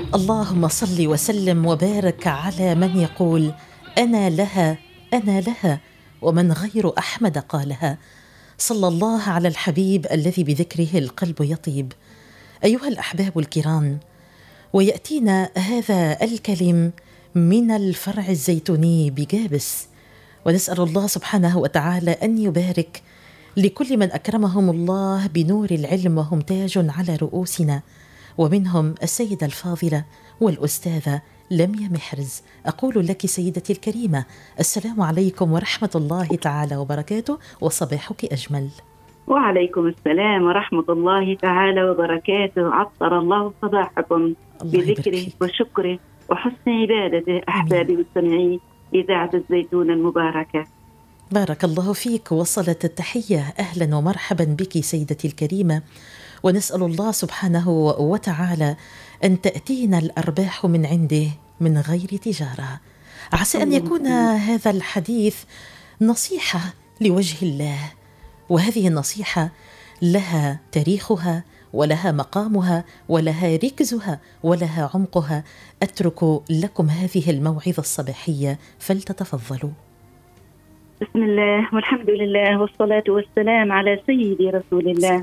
اللهم صل وسلم وبارك على من يقول أنا لها أنا لها ومن غير أحمد قالها. صلى الله على الحبيب الذي بذكره القلب يطيب. أيها الأحباب الكرام، ويأتينا هذا الكلم من الفرع الزيتوني بجابس، ونسأل الله سبحانه وتعالى أن يبارك لكل من أكرمهم الله بنور العلم وهم تاج على رؤوسنا، ومنهم السيدة الفاضلة والأستاذة لميا محرز. أقول لك سيدتي الكريمة السلام عليكم ورحمة الله تعالى وبركاته، وصباحك أجمل. وعليكم السلام ورحمة الله تعالى وبركاته. عطر الله صباحكم بذكره وشكره وحسن عبادته. أحبابي والسمعين إذاعة الزيتون المباركة، بارك الله فيك. وصلت التحية، أهلا ومرحبا بك سيدتي الكريمة، ونسأل الله سبحانه وتعالى أن تأتينا الأرباح من عنده من غير تجارة. عسى أن يكون هذا الحديث نصيحة لوجه الله، وهذه النصيحة لها تاريخها ولها مقامها ولها ركزها ولها عمقها. أترك لكم هذه الموعظة الصباحية فلتتفضلوا. بسم الله والحمد لله والصلاة والسلام على سيدي رسول الله.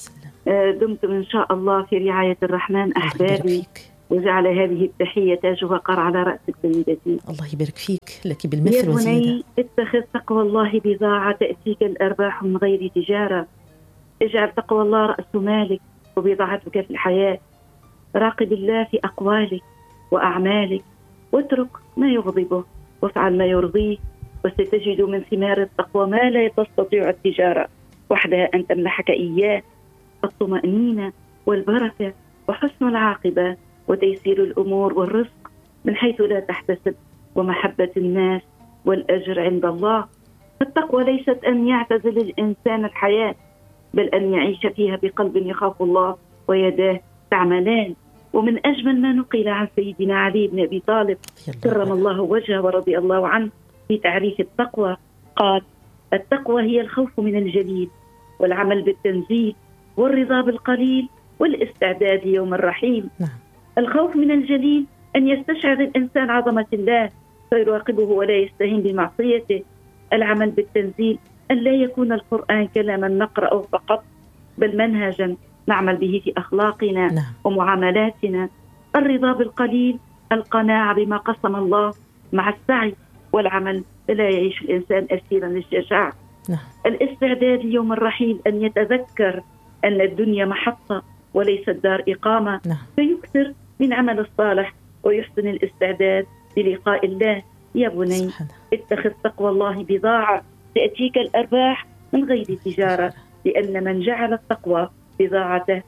دمتم إن شاء الله في رعاية الرحمن أحبابي، وجعل هذه التحية تاج وقر على رأسك سيدتي. الله يبارك فيك، لك بالمثل وزيادة. يا بني اتخذ تقوى الله بضاعة تأتيك الأرباح من غير تجارة. اجعل تقوى الله رأس مالك وبضاعتك في الحياة. راقب الله في أقوالك وأعمالك، واترك ما يغضبه وافعل ما يرضيه، وستجد من ثمار التقوى ما لا تستطيع التجارة وحدها أن تمنحك إياه: الطمأنينة والبركة وحسن العاقبة وتيسير الأمور والرزق من حيث لا تحتسب، ومحبة الناس والأجر عند الله. التقوى ليست أن يعتزل الإنسان الحياة، بل أن يعيش فيها بقلب يخاف الله ويداه تعملان. ومن أجمل ما نقل عن سيدنا علي بن أبي طالب كرم الله وجهه ورضي الله عنه في تعريف التقوى، قال: التقوى هي الخوف من الجليل والعمل بالتنزيل والرضا بالقليل والاستعداد يوم الرحيل. الخوف من الجليل أن يستشعر الإنسان عظمة الله فيراقبه ولا يستهين بمعصيته. العمل بالتنزيل أن لا يكون القرآن كلاما نقرأه فقط، بل منهجا نعمل به في أخلاقنا ومعاملاتنا. الرضا بالقليل القناعة بما قسم الله مع السعي والعمل، فلا يعيش الإنسان أسيرا للشجاعة. الاستعداد يوم الرحيل أن يتذكر أن الدنيا محطة وليست دار إقامة، فيكثر من عمل الصالح ويحسن الاستعداد للقاء الله. يا بني اتخذ تقوى الله بضاعة تأتيك الأرباح من غير تجارة، لأن من جعل التقوى بضاعته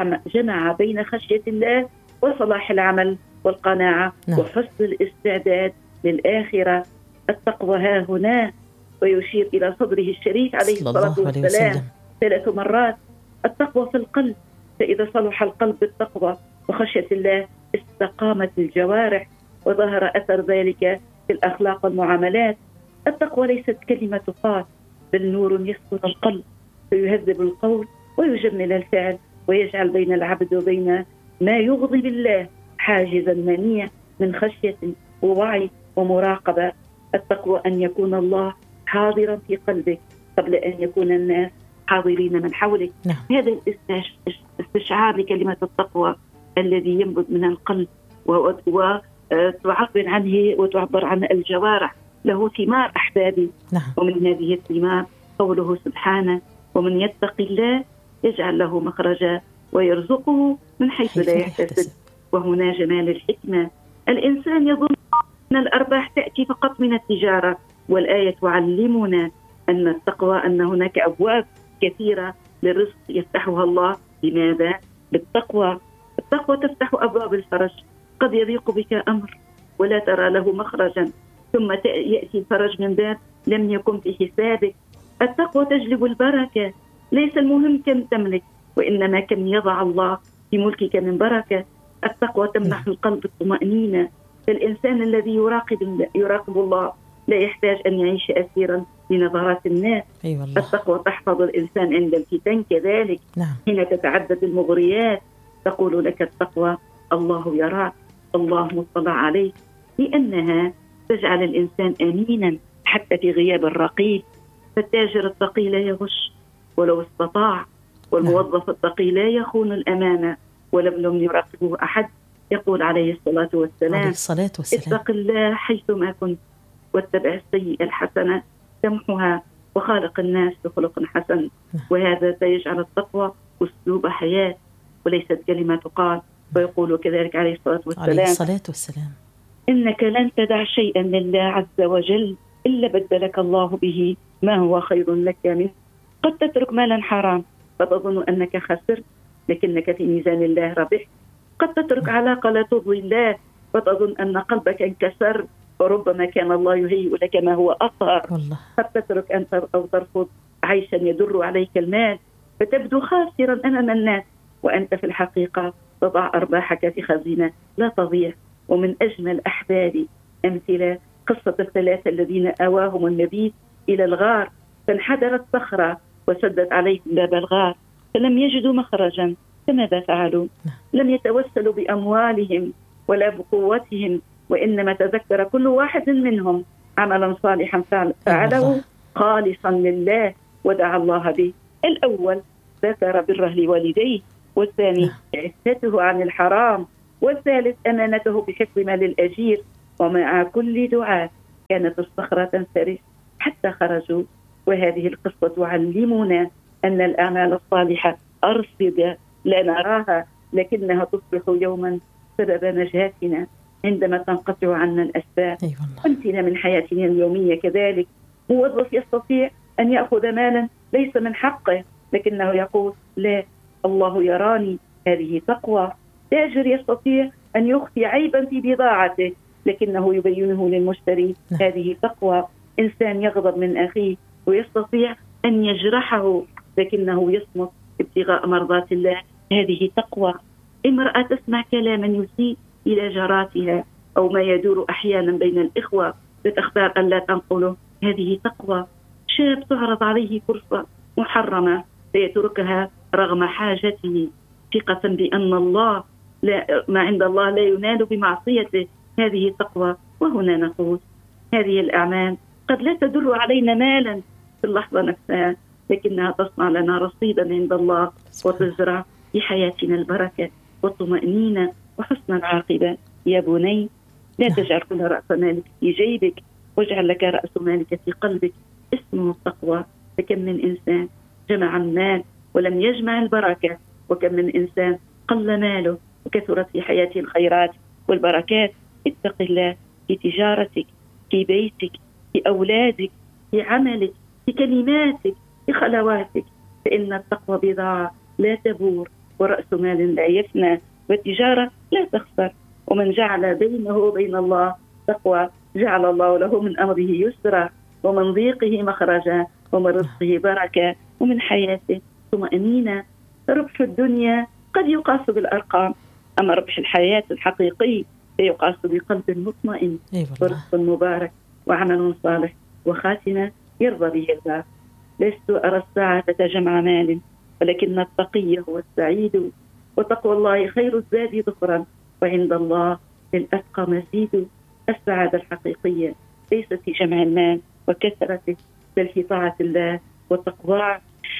جمع بين خشية الله وصلاح العمل والقناعة وحسن الاستعداد للآخرة. التقوى ها هنا، ويشير إلى صدره الشريف عليه الصلاة والسلام 3 مرات. التقوى في القلب، فإذا صلح القلب بالتقوى وخشية الله استقامت الجوارح، وظهر أثر ذلك في الأخلاق والمعاملات. التقوى ليست كلمة تقال، بل نور يسكن القلب فيهذب القول ويجمل الفعل، ويجعل بين العبد وبين ما يغضب الله حاجزا منيع من خشية ووعي ومراقبة. التقوى أن يكون الله حاضرا في قلبك قبل أن يكون الناس حاضرين من حولك. هذا الاستشعار لكلمة التقوى الذي ينبض من القلب وتعبر عنه وتعبر عن الجوارح له ثمار أحبابي. ومن هذه الثمار قوله سبحانه: ومن يتق الله يجعل له مخرجا ويرزقه من حيث لا يحتسب. وهنا جمال الحكمة. الإنسان يظن أن الأرباح تأتي فقط من التجارة، والآية تعلمنا أن التقوى أن هناك أبواب كثيرة للرزق يفتحها الله. لماذا؟ بالتقوى. التقوى تفتح أبواب الفرج. قد يضيق بك أمر ولا ترى له مخرجا، ثم يأتي الفرج من باب لم يكن في حسابك. التقوى تجلب البركة. ليس المهم كم تملك، وإنما كم يضع الله في ملكك من بركة. التقوى تمنح القلب الطمأنينة. فالإنسان الذي يراقب الله لا يحتاج أن يعيش أسيرا لنظرات الناس. التقوى تحفظ الإنسان عند الفتن كذلك. حين تتعدد المغريات تقول لك التقوى: الله يراك، الله مطلع عليك، لأنها تجعل الإنسان أمينا حتى في غياب الرقيب. فالتاجر التقي لا يغش ولو استطاع، والموظف التقي لا يخون الأمانة ولو لم يراقبه أحد. يقول عليه الصلاة والسلام: اتق الله حيثما كنت واتبع السيئة الحسنة تمحها وخالق الناس بخلق حسن. وهذا سيجعل التقوى أسلوب حياة وليست كلمة تقال. ويقول كذلك عليه الصلاة والسلام: إنك لن تدع شيئا لله عز وجل إلا بدلك الله به ما هو خير لك منه. قد تترك مالا حرام فتظن أنك خسرت لكنك في ميزان الله ربحت. قد تترك علاقة لا ترضي الله فتظن أن قلبك انكسر وربما كان الله يهيئ لك ما هو أطهر. قد تترك أنت أو ترفض عيشا يدر عليك المال فتبدو خاسرا أمام الناس وأنت في الحقيقة تضع أرباحك في خزينة لا تضيع. ومن أجمل أحبابي أمثلة قصة الثلاثة الذين آواهم النبي إلى الغار فانحدرت صخرة وسدت عليهم باب الغار فلم يجدوا مخرجا. فماذا فعلوا؟ لم يتوسلوا بأموالهم ولا بقوتهم، وإنما تذكر كل واحد منهم عملا صالحا فعله خالصا لله ودعا الله به. الأول ذكر بره لوالديه، والثاني عفته عن الحرام، والثالث أمانته بحفظ مال الأجير. ومع كل دعاء كانت الصخرة تنفرج حتى خرجوا. وهذه القصة تعلمنا أن الأعمال الصالحة أرصدة لا نراها لكنها تصبح يوما سبب نجاتنا عندما تنقطع عنا الأسباب. أمثلة من حياتنا اليومية كذلك. موظف يستطيع أن يأخذ مالا ليس من حقه لكنه يقول: لا، الله يراني، هذه تقوى. تاجر يستطيع أن يخفي عيبا في بضاعته لكنه يبينه للمشتري، هذه تقوى. إنسان يغضب من أخيه ويستطيع أن يجرحه لكنه يصمت ابتغاء مرضات الله، هذه تقوى. امرأة تسمع كلاما يسيء إلى جاراتها أو ما يدور أحيانا بين الإخوة فتختار أن لا تنقله، هذه تقوى. شاب تعرض عليه فرصة محرمة فيتركها رغم حاجته ثقة بأن الله ما عند الله لا ينال بمعصيته، هذه تقوى. وهنا نقول هذه الأعمال قد لا تدر علينا مالا في اللحظة نفسها لكنها تصنع لنا رصيدا عند الله وتزرع في حياتنا البركة والطمأنينة وحسن العاقبة. يا بني، لا تجعل كل رأس مالك في جيبك واجعل لك رأس مالك في قلبك، اسمه التقوى. فكم من إنسان جمع المال ولم يجمع البركة، وكم من إنسان قل ماله وكثرت في حياته الخيرات والبركات. اتق الله في تجارتك، في بيتك، في أولادك، في عملك، في كلماتك، في خلواتك، فإن التقوى بضاعة لا تبور ورأس مال لا يفنى والتجارة لا تخسر. ومن جعل بينه وبين الله تقوى جعل الله له من أمره يسرا ومن ضيقه مخرجا ومن رزقه بركة ومن حياته طمأنينة. ربح الدنيا قد يقاس بالأرقام، أما ربح الحياة الحقيقي يقاس بقلب مطمئن ورزق مبارك وعمل صالح وخاتمة يرضى به الله. لست أرى السعادة جمع مال ولكن التقي هو السعيد، وتقوى الله خير الزاد ظفرا وعند الله للأتقى مزيد. السعادة الحقيقية ليست في جمع المال وكثرته بل في طاعة الله والتقوى.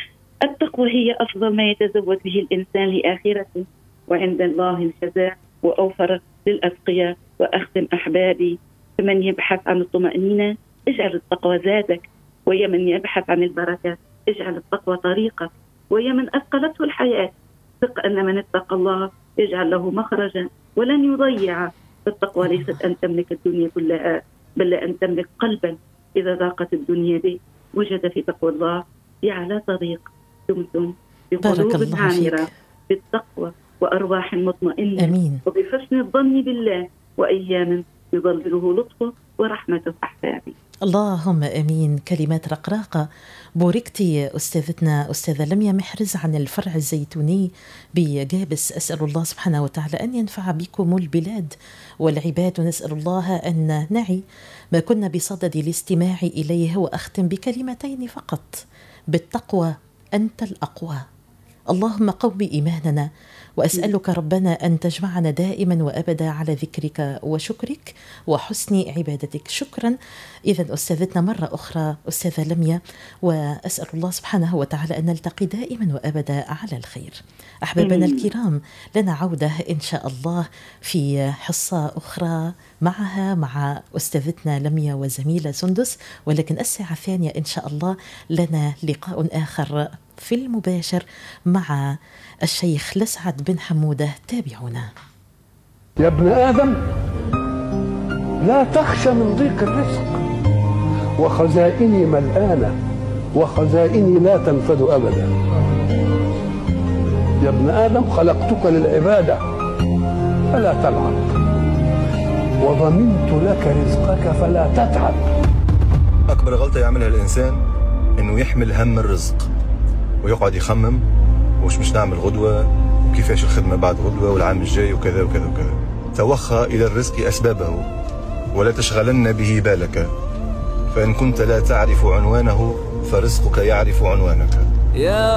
التقوى هي أفضل ما يتزود به الإنسان لآخرته وعند الله الجزاء وأوفر للأتقياء. وأختم أحبابي، فمن يبحث عن الطمأنينة اجعل التقوى زادك، ويا من يبحث عن البركة اجعل التقوى طريقك، ويا من أثقلته الحياة ثق أن من اتقى الله يجعل له مخرجا ولن يضيع. التقوى ليست أن تملك الدنيا كلها بل أن تملك قلبا إذا ضاقت الدنيا به وجد في تقوى الله على طريق. دمتم بقلوب عامرة بالتقوى وأرواح مطمئنة أمين. وبحسن الظن بالله وأيام يظلله لطفه ورحمته أحبابي. اللهم أمين. كلمات رقراقة. بوركتي أستاذتنا أستاذة لميا محرز عن الفرع الزيتوني بجابس. أسأل الله سبحانه وتعالى أن ينفع بكم البلاد والعباد، ونسأل الله أن نعي ما كنا بصدد الاستماع إليه. وأختم بكلمتين فقط: بالتقوى أنت الأقوى. اللهم قو إيماننا، وأسألك ربنا أن تجمعنا دائما وأبدا على ذكرك وشكرك وحسن عبادتك. شكرا إذا أستاذتنا مرة أخرى أستاذة لميا، وأسأل الله سبحانه وتعالى أن نلتقي دائما وأبدا على الخير. أحبابنا الكرام، لنا عودة إن شاء الله في حصة أخرى مع أستاذتنا لميا وزميلة سندس، ولكن الساعة الثانية إن شاء الله لنا لقاء آخر في المباشر مع الشيخ لسعد بن حمودة. تابعونا. يا ابن آدم لا تخشى من ضيق الرزق، وخزائني ملآنة وخزائني لا تنفد أبدا. يا ابن آدم خلقتك للعبادة فلا تلعب، وضمنت لك رزقك فلا تتعب. أكبر غلطة يعملها الإنسان إنه يحمل هم الرزق ويقعد يخمم مش نعمل غدوة وكيفاش الخدمة بعد غدوة والعام الجاي وكذا وكذا وكذا. توخى إلى الرزق أسبابه ولا تشغلن به بالك، فإن كنت لا تعرف عنوانه فرزقك يعرف عنوانك.